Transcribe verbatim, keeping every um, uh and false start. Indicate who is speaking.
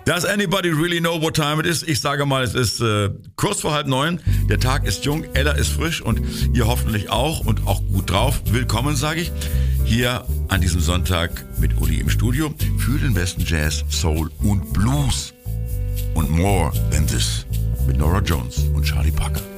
Speaker 1: Does anybody really know what time it is? Ich sage mal, es ist äh, kurz vor halb neun. Der Tag ist jung, Ella ist frisch und ihr hoffentlich auch und auch gut drauf. Willkommen, sage ich, hier an diesem Sonntag mit Uli im Studio für den besten Jazz, Soul und Blues. Und More Than This mit Nora Jones und Charlie Parker.